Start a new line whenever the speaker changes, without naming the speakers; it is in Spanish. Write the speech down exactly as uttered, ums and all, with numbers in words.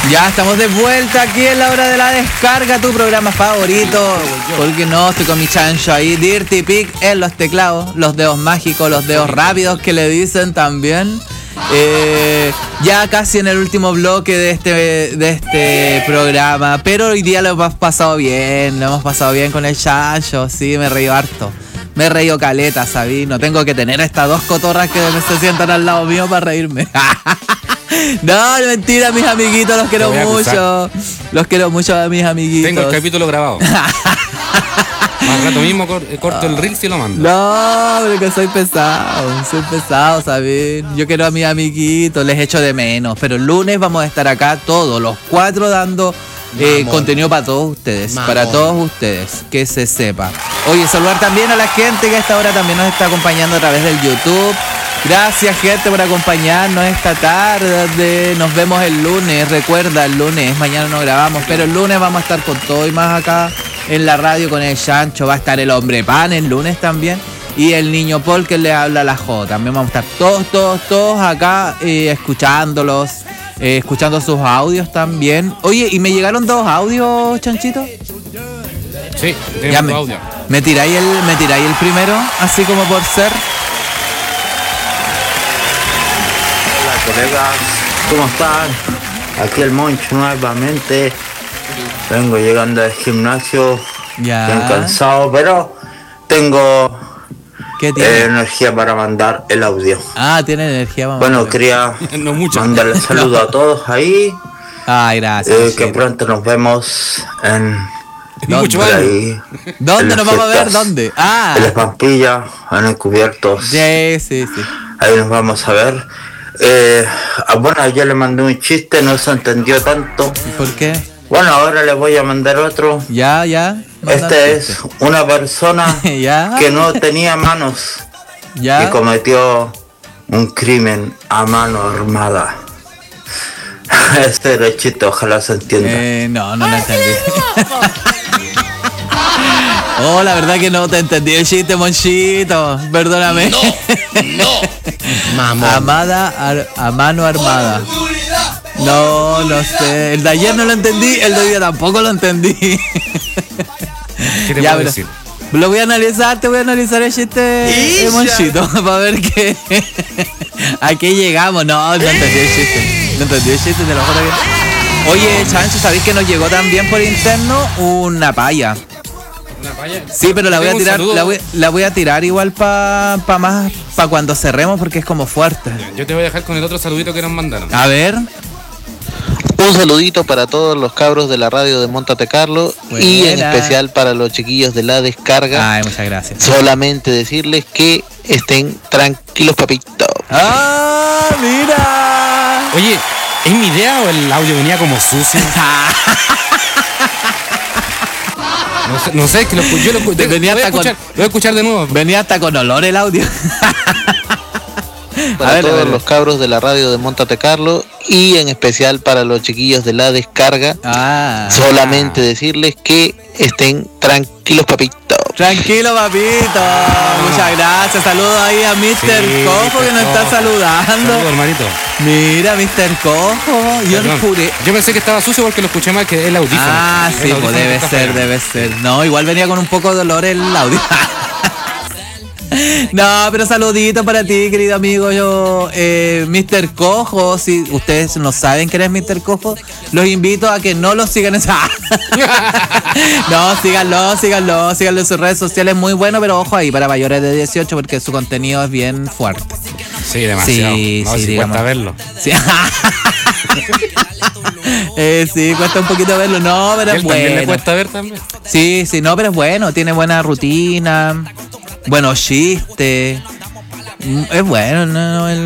Ya estamos de vuelta aquí en la hora de la descarga, tu programa favorito. Porque no, estoy con mi chancho ahí, Dirty Pig en los teclados, los dedos mágicos, los dedos rápidos que le dicen también. Eh, ya casi en el último bloque de este de este programa, pero hoy día lo hemos pasado bien, lo hemos pasado bien con el chancho, sí, me reí harto. Me he reído caleta, ¿sabí? No tengo que tener a estas dos cotorras que se sientan al lado mío para reírme. No, mentira, mis amiguitos, los quiero mucho. Los quiero mucho a mis amiguitos.
Tengo el capítulo grabado. Más rato mismo corto el reel y lo mando.
No, pero que soy pesado, soy pesado, ¿sabes? Yo quiero a mis amiguitos, les echo de menos. Pero el lunes vamos a estar acá todos, los cuatro, dando eh, contenido para todos ustedes. Mamón. Para todos ustedes, que se sepa. Oye, saludar también a la gente que a esta hora también nos está acompañando a través del YouTube. Gracias, gente, por acompañarnos esta tarde. Nos vemos el lunes. Recuerda, el lunes, mañana no grabamos, pero el lunes vamos a estar con todo y más acá en la radio con el Chancho. Va a estar el Hombre Pan el lunes también. Y el Niño Paul que le habla a la J. También vamos a estar todos, todos, todos acá eh, escuchándolos, eh, escuchando sus audios también. Oye, ¿y me llegaron dos audios, Chanchito?
Sí,
ya me, audio. ¿Me tiráis el, me tiráis el primero? Así como por ser.
Colegas, ¿cómo están? Aquí el Moncho nuevamente. Vengo llegando al gimnasio,
ya.
Bien cansado, pero tengo
¿Qué tiene?
Eh, energía para mandar el audio.
Ah, tiene energía para
Bueno, quería
no mucho.
mandarle saludos a todos ahí.
Ay, gracias.
Eh, que pronto nos vemos en...
Mucho
ahí,
¿Dónde nos vamos a ver? ¿Dónde? Ah.
En las Pampillas, en Encubiertos.
Sí, sí, sí.
Ahí nos vamos a ver. Eh, bueno, ayer le mandé un chiste, no se entendió tanto.
¿Por qué?
Bueno, ahora le voy a mandar otro.
Ya, ya.
Este es una persona
¿Ya?
que no tenía manos
¿Ya?
y cometió un crimen a mano armada. Este era el chiste, ojalá se entienda.
Eh, no, no lo entendí. Oh, la verdad que no te entendí el chiste, Monchito. Perdóname.
No, no.
Mamón. Amada ar, a mano armada. No, no sé. El de ayer no lo entendí, el de hoy día tampoco lo entendí.
¿Qué te
ya,
puedo
pero,
decir?
Lo voy a analizar, te voy a analizar el chiste de Monchito para ver qué. ¿A qué llegamos? No, no entendí el chiste. No entendí el chiste, te lo juro que. Oye, Chancho, ¿sabéis que nos llegó también por interno una paya?
¿Una paya?
Sí, pero la voy a tirar, la voy, la voy a tirar igual para pa más, para cuando cerremos porque es como fuerte.
Yo te voy a dejar con el otro saludito que nos mandaron.
A ver.
Un saludito para todos los cabros de la radio de Montate Carlo. Buena. Y en especial para los chiquillos de la descarga.
Ay, muchas gracias.
Solamente decirles que estén tranquilos, papito.
¡Ah, mira!
Oye, ¿es mi idea o el audio venía como sucio? No sé, no sé, es que lo, yo lo, yo,
venía
lo, voy a
hasta
escuchar,
con,
lo voy a escuchar de nuevo.
Venía hasta con olor el audio.
Para ver, todos ver. los cabros de la radio de Montate Carlo y en especial para los chiquillos de la descarga.
Ah,
solamente ah. decirles que estén tranquilos, papito.
Tranquilo, papito. Ah. Muchas gracias. Saludos ahí a mister Sí, Cojo que nos Cojo. está saludando.
Saludos, hermanito.
Mira, mister Cojo. Yo no juré.
Yo pensé que estaba sucio porque lo escuché mal, que es el audífono.
Ah, sí,
audífono
pues debe ser, debe ser. No, igual venía con un poco de dolor el audio. No, pero saludito para ti, querido amigo. Yo, eh, mister Cojo, si ustedes no saben quién es mister Cojo, los invito a que no lo sigan esa. No, síganlo, síganlo, síganlo en sus redes sociales, muy bueno, pero ojo ahí para mayores de dieciocho porque su contenido es bien fuerte.
Sí, demasiado.
Sí,
no,
sí,
si
digamos.
Cuesta verlo.
Sí. eh, sí, cuesta un poquito verlo, no, pero es bueno.
¿También le cuesta ver también?
Sí, sí, no, pero es bueno, tiene buena rutina. Buenos chistes. Es bueno, no, no,